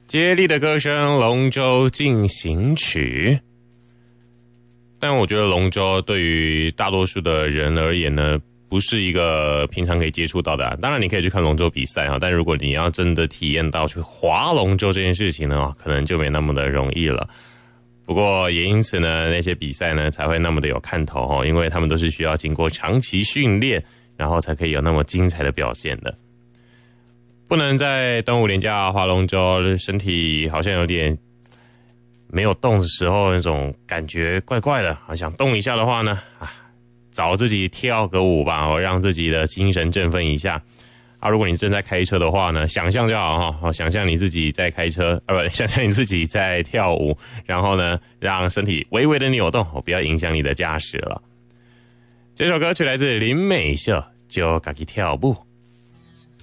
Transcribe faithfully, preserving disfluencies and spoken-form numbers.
接力的歌声《龙舟进行曲》，但我觉得龙舟对于大多数的人而言呢，不是一个平常可以接触到的啊。当然你可以去看龙舟比赛啊，但如果你要真的体验到去划龙舟这件事情呢，可能就没那么的容易了。不过也因此呢，那些比赛呢才会那么的有看头哦，因为他们都是需要经过长期训练，然后才可以有那么精彩的表现的。不能在端午连假划龙舟，身体好像有点没有动的时候那种感觉怪怪的，想动一下的话呢，啊，找自己跳个舞吧，让自己的精神振奋一下。啊，如果你正在开车的话呢，想象就好哈，想象你自己在开车，呃，不，想象你自己在跳舞，然后呢，让身体微微的扭动，不要影响你的驾驶了。这首歌曲来自林美秀，就自己跳舞。